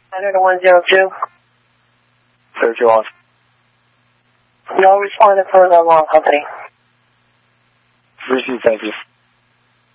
100 to 102. 32 on. No responded for the long company. Received, thank you.